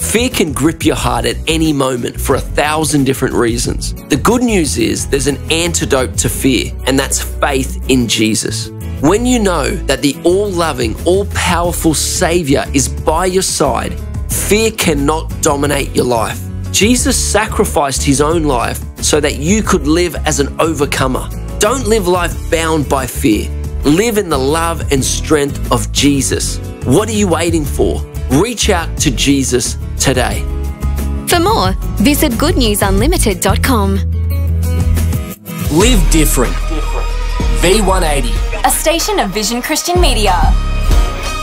Fear can grip your heart at any moment for 1,000 different reasons. The good news is there's an antidote to fear, and that's faith in Jesus. When you know that the all-loving, all-powerful Savior is by your side, fear cannot dominate your life. Jesus sacrificed his own life so that you could live as an overcomer. Don't live life bound by fear. Live in the love and strength of Jesus. What are you waiting for? Reach out to Jesus today. For more, visit goodnewsunlimited.com. Live different. V180. A station of Vision Christian Media.